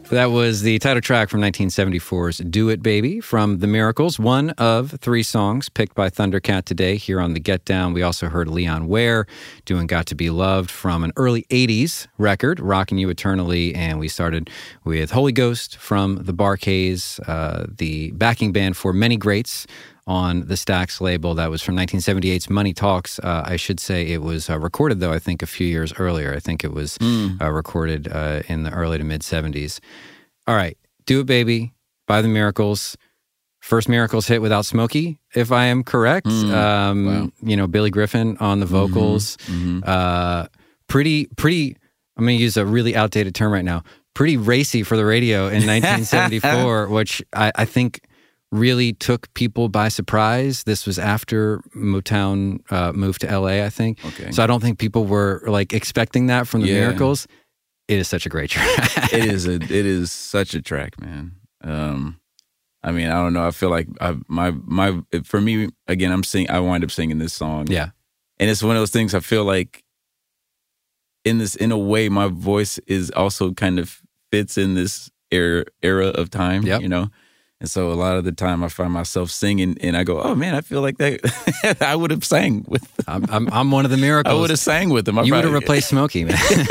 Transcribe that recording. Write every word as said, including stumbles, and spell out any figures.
That was the title track from nineteen seventy-four's Do It Baby from The Miracles, one of three songs picked by Thundercat today here on The Get Down. We also heard Leon Ware doing Got to Be Loved from an early eighties record, Rockin' You Eternally, and we started with Holy Ghost from the Bar-Kays, uh, the backing band for many greats on the Stax label. That was from nineteen seventy-eight's Money Talks. Uh, I should say it was uh, recorded, though, I think a few years earlier. I think it was mm. uh, recorded uh, in the early to mid-seventies. All right, Do It Baby by The Miracles. First Miracles hit without Smokey, if I am correct. Mm. Um, wow. You know, Billy Griffin on the vocals. Mm-hmm. Mm-hmm. Uh, pretty, pretty, I'm going to use a really outdated term right now, pretty racy for the radio in nineteen seventy-four, which I, I think really took people by surprise. This was after Motown uh, moved to L A, I think. Okay. So I don't think people were like expecting that from The yeah. Miracles. It is such a great track. it is a, it is such a track, man. Um, I mean, I don't know. I feel like I, my my for me again, I'm sing. I wind up singing this song. Yeah, and it's one of those things. I feel like in this, in a way, my voice is also kind of fits in this era era of time. Yep. You know. And so a lot of the time I find myself singing and I go, oh man, I feel like that I would have sang with them. I'm, I'm, I'm one of the Miracles. I would have sang with them. I you would have replaced Smokey, man.